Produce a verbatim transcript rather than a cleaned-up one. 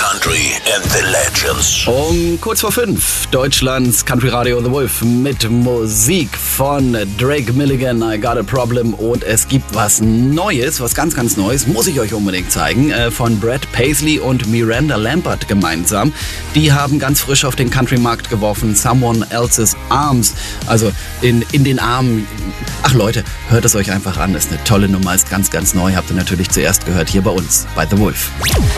Country and the Legends. Um kurz vor fünf, Deutschlands Country Radio The Wolf mit Musik von Drake Milligan, I Got a Problem. Und es gibt was Neues, was ganz, ganz Neues, muss ich euch unbedingt zeigen, äh, von Brad Paisley und Miranda Lambert gemeinsam. Die haben ganz frisch auf den Country-Markt geworfen, Someone Else's Arms, also in, in den Armen. Ach Leute, hört es euch einfach an, ist eine tolle Nummer, ist ganz, ganz neu, habt ihr natürlich zuerst gehört hier bei uns, bei The Wolf.